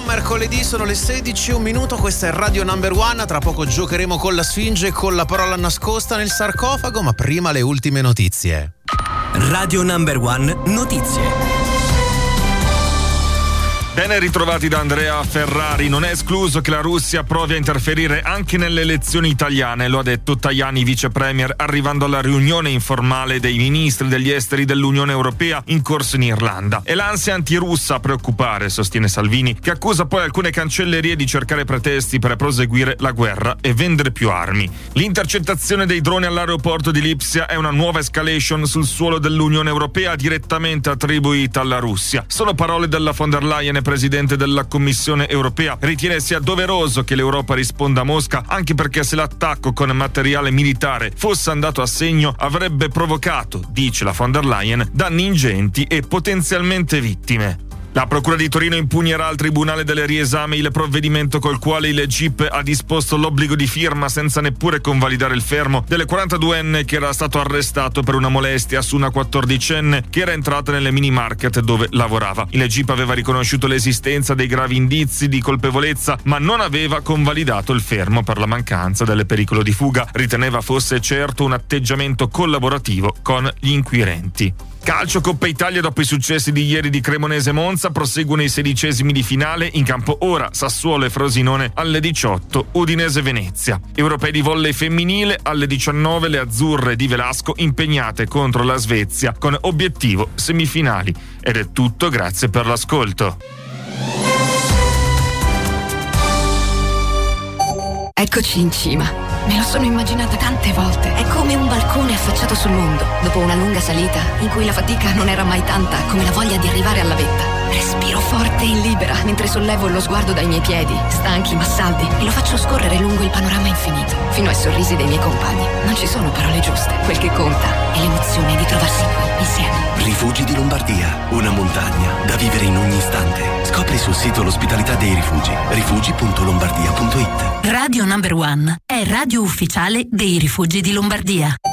mercoledì, sono le 16:01. Questa è Radio Number One. Tra poco giocheremo con la Sfinge e con la parola nascosta nel sarcofago, ma prima le ultime notizie. Radio Number One notizie. Ben ritrovati da Andrea Ferrari. Non è escluso che la Russia provi a interferire anche nelle elezioni italiane, lo ha detto Tajani, vice premier, arrivando alla riunione informale dei ministri degli esteri dell'Unione Europea in corso in Irlanda. È l'ansia antirussa a preoccupare, sostiene Salvini, che accusa poi alcune cancellerie di cercare pretesti per proseguire la guerra e vendere più armi. L'intercettazione dei droni all'aeroporto di Lipsia è una nuova escalation sul suolo dell'Unione Europea direttamente attribuita alla Russia. Sono parole della von der Leyen, presidente della Commissione europea. Ritiene sia doveroso che l'Europa risponda a Mosca, anche perché se l'attacco con materiale militare fosse andato a segno avrebbe provocato, dice la von der Leyen, danni ingenti e potenzialmente vittime. La Procura di Torino impugnerà al Tribunale del Riesame il provvedimento col quale il GIP ha disposto l'obbligo di firma senza neppure convalidare il fermo delle 42enne che era stato arrestato per una molestia su una 14enne che era entrata nelle mini market dove lavorava. Il GIP aveva riconosciuto l'esistenza dei gravi indizi di colpevolezza, ma non aveva convalidato il fermo per la mancanza del pericolo di fuga. Riteneva fosse certo un atteggiamento collaborativo con gli inquirenti. Calcio Coppa Italia, dopo i successi di ieri di Cremonese Monza, proseguono i 16esimi di finale. In campo ora Sassuolo e Frosinone alle 18, Udinese Venezia. Europei di volley femminile alle 19, le azzurre di Velasco impegnate contro la Svezia con obiettivo semifinali. Ed è tutto, grazie per l'ascolto. Eccoci in cima. Me lo sono immaginata tante volte. È come un balcone affacciato sul mondo, dopo una lunga salita in cui la fatica non era mai tanta come la voglia di arrivare alla vetta. Respiro forte e libera mentre sollevo lo sguardo dai miei piedi, stanchi ma saldi, e lo faccio scorrere lungo il panorama infinito, fino ai sorrisi dei miei compagni. Non ci sono parole giuste. Quel che conta è l'emozione di trovarsi qui, insieme. Rifugi di Lombardia, una montagna da vivere in ogni istante. Scopri sul sito l'ospitalità dei rifugi, rifugi.lombardia.it. Radio Number One è radio ufficiale dei Rifugi di Lombardia.